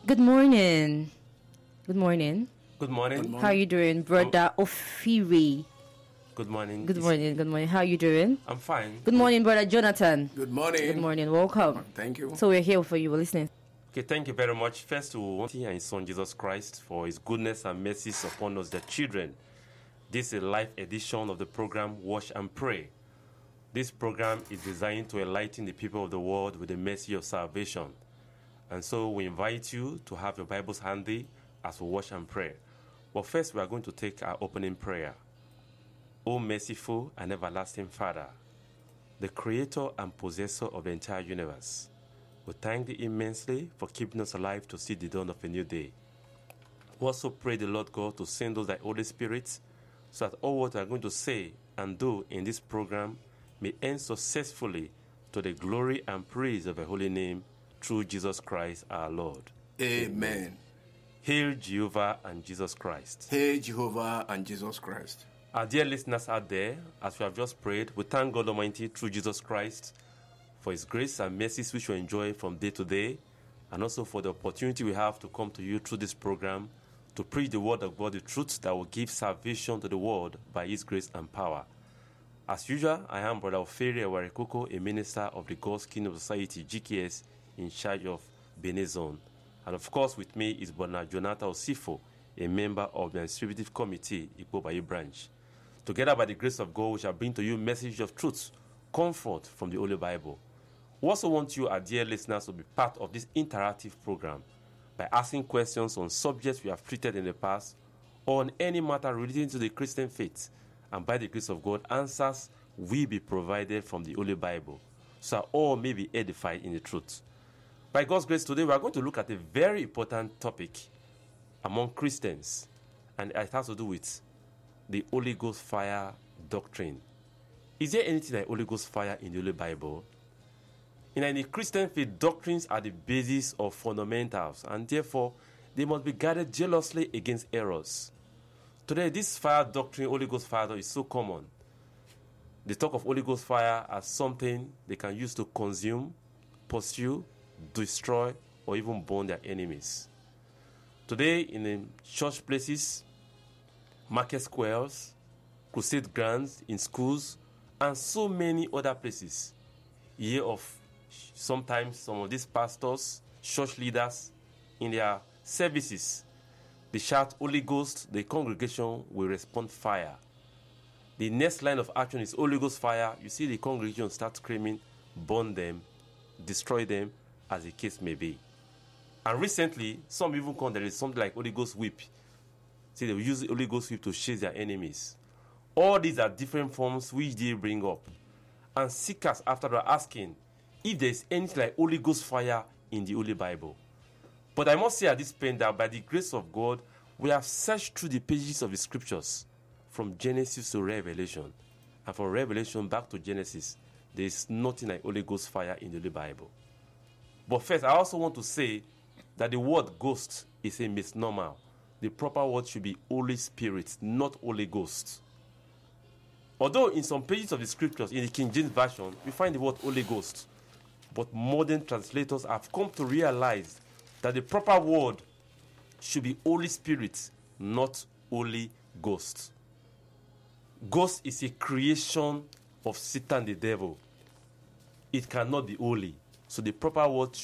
Good morning. Good morning. Good morning. How are you doing, brother Ofiri? Good morning. Good morning. Good morning. How are you doing? I'm fine. Good morning, brother Jonathan. Good morning. Good morning. Welcome. Thank you. So we're here for you. We're listening. Okay, thank you very much. First, we want to thank His Son Jesus Christ for His goodness and mercies upon us, the children. This is a live edition of the program Wash and Pray. This program is designed to enlighten the people of the world with the mercy of salvation. And so we invite you to have your Bibles handy as we wash and pray. But first, we are going to take our opening prayer. O merciful and everlasting Father, the creator and possessor of the entire universe, we thank thee immensely for keeping us alive to see the dawn of a new day. We also pray the Lord God to send us thy Holy Spirit so that all what we are going to say and do in this program may end successfully to the glory and praise of the holy name through Jesus Christ our Lord. Amen. Hail Jehovah and Jesus Christ. Hail Jehovah and Jesus Christ. Our dear listeners out there, as we have just prayed, we thank God Almighty through Jesus Christ for His grace and mercies which we enjoy from day to day, and also for the opportunity we have to come to you through this program to preach the word of God, the truth that will give salvation to the world by His grace and power. As usual, I am Brother Ofiri Ewarekuko, a minister of the God's Kingdom Society, GKS, in charge of Benin Zone. And of course, with me is Brother Jonathan Osifo, a member of the Administrative Committee, Ikpobayi Branch. Together, by the grace of God, we shall bring to you message of truth, comfort from the Holy Bible. We also want you, our dear listeners, to be part of this interactive program by asking questions on subjects we have treated in the past or on any matter relating to the Christian faith. And by the grace of God, answers will be provided from the Holy Bible, so that all may be edified in the truth. By God's grace, today we are going to look at a very important topic among Christians, and it has to do with the Holy Ghost fire doctrine. Is there anything like Holy Ghost fire in the Holy Bible? In the Christian faith, doctrines are the basis of fundamentals, and therefore they must be guarded jealously against errors. Today, this fire doctrine, Holy Ghost fire, is so common. They talk of Holy Ghost fire as something they can use to consume, pursue, destroy, or even burn their enemies. Today, in the church places, market squares, crusade grounds, in schools, and so many other places, you hear of sometimes some of these pastors, church leaders, in their services, they shout Holy Ghost, the congregation will respond fire. The next line of action is Holy Ghost fire. You see the congregation start screaming, burn them, destroy them, as the case may be. And recently, some even come, there is something like Holy Ghost whip. See, they will use the Holy Ghost whip to chase their enemies. All these are different forms which they bring up. And seekers after are asking if there is anything like Holy Ghost fire in the Holy Bible. But I must say at this point that by the grace of God, we have searched through the pages of the scriptures from Genesis to Revelation. And from Revelation back to Genesis, there is nothing like Holy Ghost fire in the Holy Bible. But first, I also want to say that the word ghost is a misnomer. The proper word should be Holy Spirit, not Holy Ghost. Although in some pages of the scriptures, in the King James Version, we find the word Holy Ghost. But modern translators have come to realize that the proper word should be Holy Spirit, not Holy Ghost. Ghost is a creation of Satan the devil. It cannot be holy. So the proper word